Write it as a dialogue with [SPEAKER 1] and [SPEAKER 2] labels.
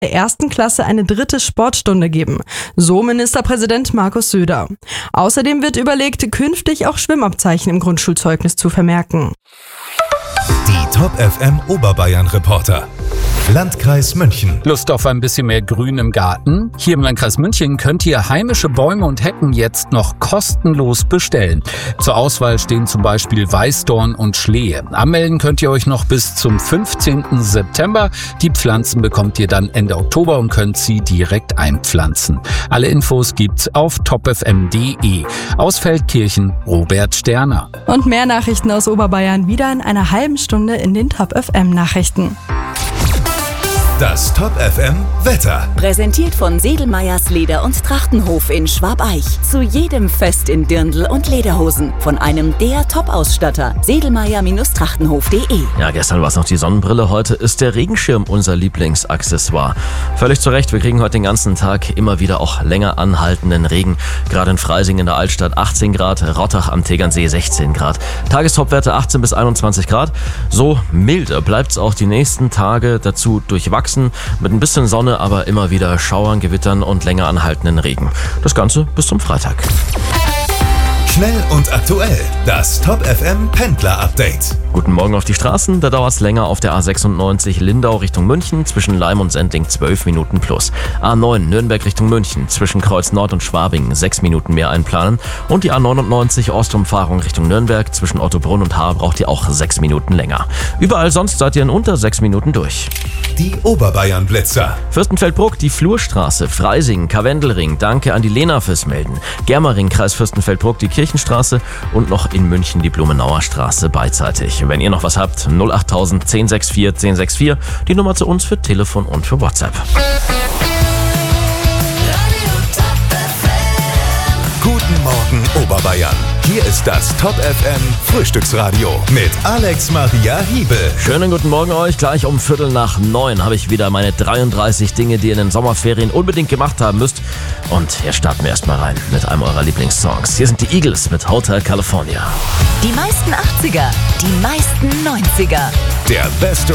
[SPEAKER 1] der ersten Klasse eine 3. Sportstunde geben. So Ministerpräsident Markus Söder. Außerdem wird überlegt, künftig auch Schwimmabzeichen im Grundschulzeugnis zu vermerken.
[SPEAKER 2] Die Top FM Oberbayern Reporter. Landkreis München.
[SPEAKER 3] Lust auf ein bisschen mehr Grün im Garten? Hier im Landkreis München könnt ihr heimische Bäume und Hecken jetzt noch kostenlos bestellen. Zur Auswahl stehen zum Beispiel Weißdorn und Schlehe. Anmelden könnt ihr euch noch bis zum 15. September. Die Pflanzen bekommt ihr dann Ende Oktober und könnt sie direkt einpflanzen. Alle Infos gibt's auf topfm.de. Aus Feldkirchen, Robert Sterner.
[SPEAKER 1] Und mehr Nachrichten aus Oberbayern wieder in einer halben Stunde in den Top FM Nachrichten.
[SPEAKER 2] Das Top FM Wetter.
[SPEAKER 4] Präsentiert von Sedelmeyers Leder- und Trachtenhof in Schwabeich. Zu jedem Fest in Dirndl und Lederhosen. Von einem der Top-Ausstatter. Sedelmeyer-Trachtenhof.de.
[SPEAKER 5] Ja, gestern war es noch die Sonnenbrille, heute ist der Regenschirm unser Lieblingsaccessoire. Völlig zu Recht, wir kriegen heute den ganzen Tag immer wieder auch länger anhaltenden Regen. Gerade in Freising in der Altstadt 18 Grad, Rottach am Tegernsee 16 Grad. Tagestopwerte 18 bis 21 Grad. So mild bleibt es auch die nächsten Tage, dazu durchwachsen. Mit ein bisschen Sonne, aber immer wieder Schauern, Gewittern und länger anhaltenden Regen. Das Ganze bis zum Freitag.
[SPEAKER 2] Schnell und aktuell. Das Top FM Pendler Update.
[SPEAKER 5] Guten Morgen auf die Straßen. Da dauert es länger auf der A96 Lindau Richtung München, zwischen Leim und Sendling 12 Minuten plus. A9 Nürnberg Richtung München, zwischen Kreuz Nord und Schwabing 6 Minuten mehr einplanen. Und die A99 Ostumfahrung Richtung Nürnberg, zwischen Ottobrunn und Haar braucht ihr auch 6 Minuten länger. Überall sonst seid ihr in unter 6 Minuten durch.
[SPEAKER 2] Die Oberbayern Blitzer.
[SPEAKER 5] Fürstenfeldbruck, die Flurstraße, Freising, Karwendelring, danke an die Lena fürs Melden. Germering, Kreis Fürstenfeldbruck, die Kirchenstraße und noch in München die Blumenauer Straße beidseitig. Wenn ihr noch was habt, 08000 1064 1064, die Nummer zu uns für Telefon und für WhatsApp.
[SPEAKER 2] Guten Morgen Oberbayern. Hier ist das Top FM Frühstücksradio mit Alex Maria Hiebel.
[SPEAKER 5] Schönen guten Morgen euch. Gleich um 8:45 habe ich wieder meine 33 Dinge, die ihr in den Sommerferien unbedingt gemacht haben müsst. Und hier starten wir erstmal rein mit einem eurer Lieblingssongs. Hier sind die Eagles mit Hotel California.
[SPEAKER 4] Die meisten 80er, die meisten 90er.
[SPEAKER 2] Der beste